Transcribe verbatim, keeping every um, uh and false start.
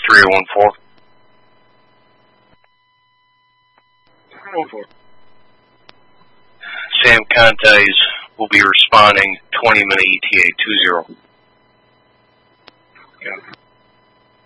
three oh one four. three oh one four. Sam Contes will be responding twenty minute E T A two zero. Yeah.